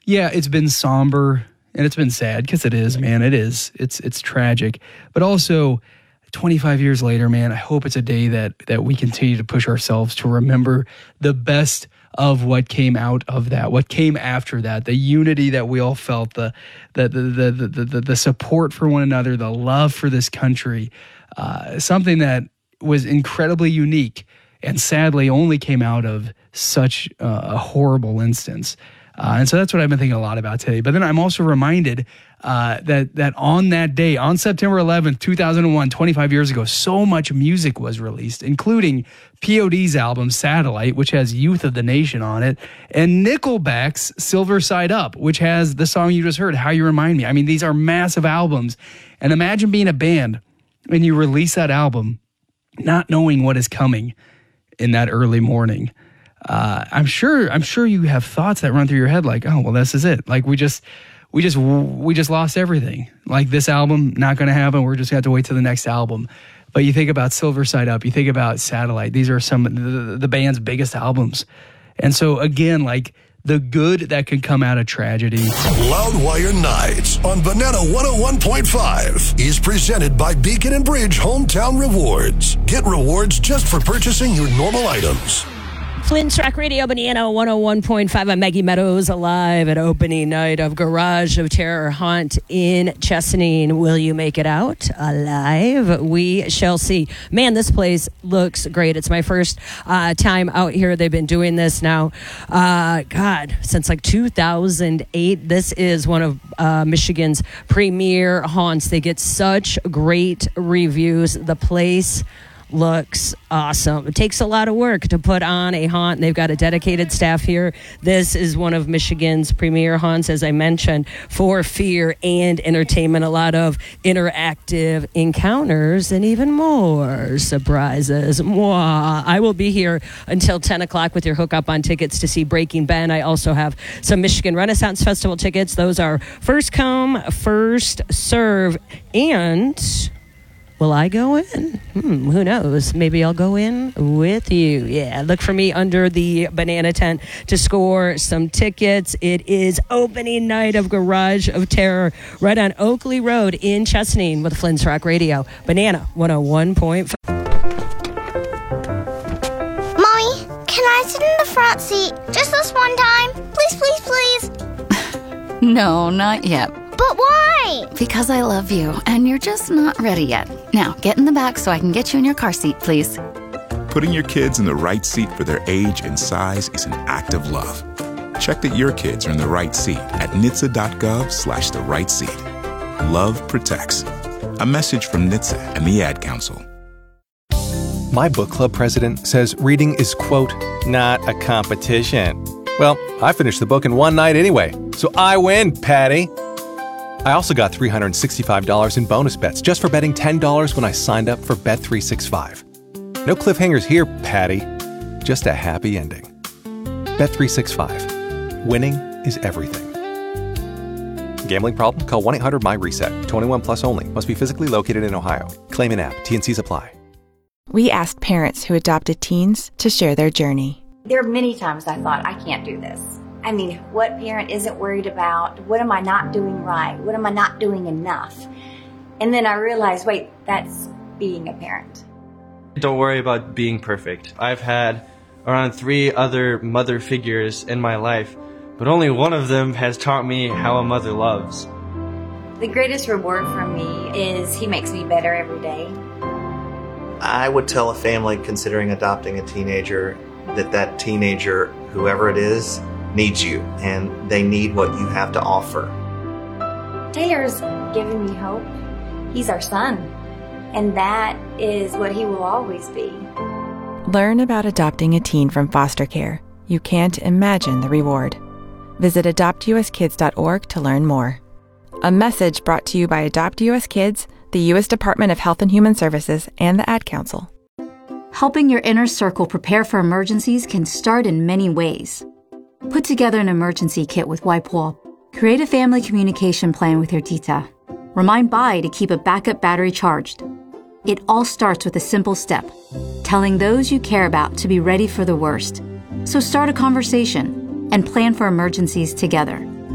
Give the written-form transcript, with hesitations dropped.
Yeah, it's been somber and it's been sad because it is, man. It is. It's tragic. But also, 25 years later, man, I hope it's a day that we continue to push ourselves to remember the best of what came out of that, what came after that, the unity that we all felt, the support for one another, the love for this country, something that was incredibly unique and sadly only came out of such a horrible instance. And so that's what I've been thinking a lot about today. But then I'm also reminded that on that day, on September 11th, 2001, 25 years ago, so much music was released, including POD's album Satellite, which has Youth of the Nation on it, and Nickelback's Silver Side Up, which has the song you just heard, How You Remind Me. I mean, these are massive albums. And imagine being a band and you release that album not knowing what is coming in that early morning. I'm sure you have thoughts that run through your head like, oh, well, this is it. Like we just lost everything. Like this album, not going to happen. We're just going to have to wait till the next album. But you think about Silver Side Up, you think about Satellite. These are some of the band's biggest albums. And so again, like the good that can come out of tragedy. Loudwire Nights on Banana 101.5 is presented by Beacon and Bridge Hometown Rewards. Get rewards just for purchasing your normal items. Flynn's Rock Radio, Banana 101.5. I'm Maggie Meadows, alive at opening night of Garage of Terror Haunt in Chesaning. Will you make it out alive? We shall see. Man, this place looks great. It's my first time out here. They've been doing this now, since like 2008. This is one of Michigan's premier haunts. They get such great reviews. The place looks awesome. It takes a lot of work to put on a haunt. They've got a dedicated staff here. This is one of Michigan's premier haunts, as I mentioned, for fear and entertainment. A lot of interactive encounters and even more surprises. Mwah. I will be here until 10 o'clock with your hookup on tickets to see Breaking Ben. I also have some Michigan Renaissance Festival tickets. Those are first come, first serve. And will I go in? Who knows? Maybe I'll go in with you. Yeah, look for me under the banana tent to score some tickets. It is opening night of Garage of Terror right on Oakley Road in Chesaning with Flynn's Rock Radio. Banana 101.5. Mommy, can I sit in the front seat just this one time? Please, please, please. No, not yet. But why? Because I love you, and you're just not ready yet. Now, get in the back so I can get you in your car seat, please. Putting your kids in the right seat for their age and size is an act of love. Check that your kids are in the right seat at NHTSA.gov/the right seat. Love protects. A message from NHTSA and the Ad Council. My book club president says reading is, quote, not a competition. Well, I finished the book in one night anyway, so I win, Patty. I also got $365 in bonus bets just for betting $10 when I signed up for Bet365. No cliffhangers here, Patty. Just a happy ending. Bet365. Winning is everything. Gambling problem? Call 1-800-MY-RESET. 21 plus only. Must be physically located in Ohio. Claim in app. T&Cs apply. We asked parents who adopted teens to share their journey. There are many times I thought, I can't do this. I mean, what parent isn't worried about? What am I not doing right? What am I not doing enough? And then I realized, wait, that's being a parent. Don't worry about being perfect. I've had around 3 other mother figures in my life, but only one of them has taught me how a mother loves. The greatest reward for me is he makes me better every day. I would tell a family considering adopting a teenager that teenager, whoever it is, needs you, and they need what you have to offer. Taylor's given me hope. He's our son, and that is what he will always be. Learn about adopting a teen from foster care. You can't imagine the reward. Visit adoptuskids.org to learn more. A message brought to you by Adopt US Kids, the U.S. Department of Health and Human Services, and the Ad Council. Helping your inner circle prepare for emergencies can start in many ways. Put together an emergency kit with WIPE-WALL. Create a family communication plan with your tita. Remind Bai to keep a backup battery charged. It all starts with a simple step, telling those you care about to be ready for the worst. So start a conversation and plan for emergencies together.